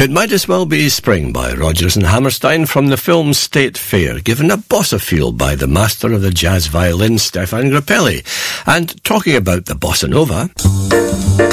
It might as well be Spring by Rodgers and Hammerstein from the film State Fair, given a bossa feel by the master of the jazz violin, Stefan Grappelli. And talking about the bossa nova...